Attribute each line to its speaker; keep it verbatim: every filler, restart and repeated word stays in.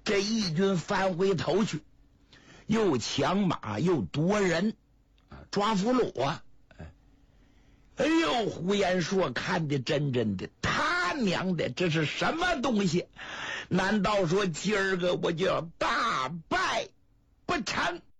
Speaker 1: 这义军翻回头去，又抢马又夺人，抓俘虏啊！哎呦，胡延硕看的真真的，他娘的，这是什么东西？难道说今儿个我就要大败不成？